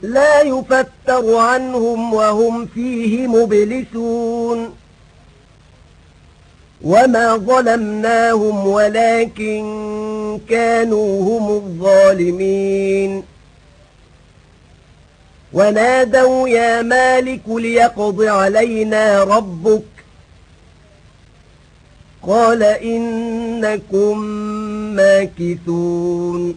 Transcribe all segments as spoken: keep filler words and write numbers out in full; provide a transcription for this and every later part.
لا يفتر عنهم وهم فيه مبلسون وما ظلمناهم ولكن كانوا هم الظالمين ونادوا يا مالك ليقض علينا ربك قال إنكم ماكثون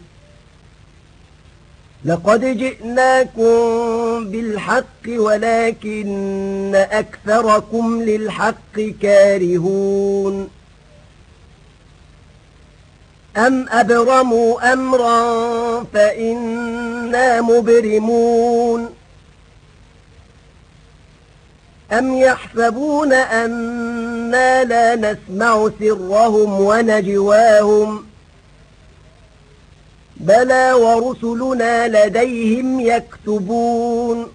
لقد جئناكم بالحق ولكن أكثركم للحق كارهون أم أبرموا أمرا فإنا مبرمون أم يحسبون أنا لا نسمع سرهم ونجواهم بلى ورسلنا لديهم يكتبون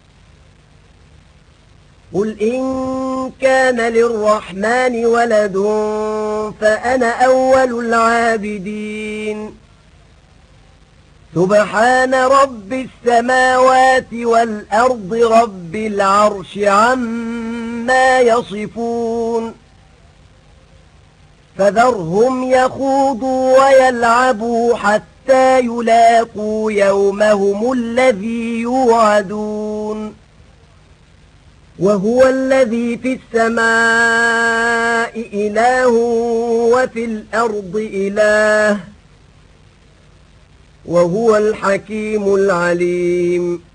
قل إن كان للرحمن ولد فأنا أول العابدين سبحان رب السماوات والأرض رب العرش عما يصفون فذرهم يخوضوا ويلعبوا حتى يلاقوا يومهم الذي يوعدون وهو الذي في السماء إله وفي الأرض إله وهو الحكيم العليم